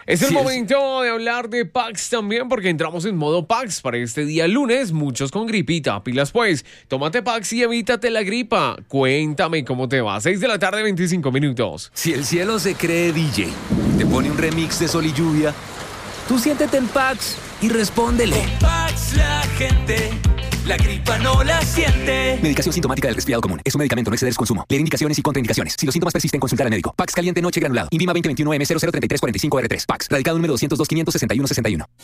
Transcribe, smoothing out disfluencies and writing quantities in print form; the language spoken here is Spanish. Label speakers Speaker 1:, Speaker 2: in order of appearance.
Speaker 1: Es el
Speaker 2: Sí,
Speaker 1: momento de hablar de Pax también, porque entramos en modo Pax para este día lunes, muchos con gripita. Pilas pues, tómate Pax y evítate la gripa. Cuéntame cómo te va. 6 de la tarde, 25 minutos.
Speaker 2: Si el cielo se cree DJ, te pone un remix de Sol y Lluvia, tú siéntete en Pax y respóndele.
Speaker 3: Con Pax la gente, la gripa no la siente.
Speaker 2: Medicación sintomática del resfriado común. Es un medicamento, no exceder su consumo. Leer indicaciones y contraindicaciones. Si los síntomas persisten, consultar al médico. Pax caliente noche granulado. INVIMA 2021 M003345R3. Pax. Radicado número 202 561 61.